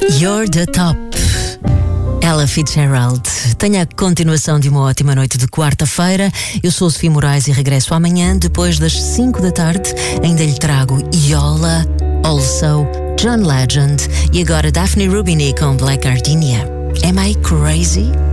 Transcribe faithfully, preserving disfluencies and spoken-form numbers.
You're the Top. Ella Fitzgerald. Tenha a continuação de uma ótima noite de quarta-feira. Eu sou Sofia Moraes e regresso amanhã depois das cinco da tarde. Ainda lhe trago Yola, Also, John Legend e agora Daphne Rubini com Black Gardenia. Am I crazy?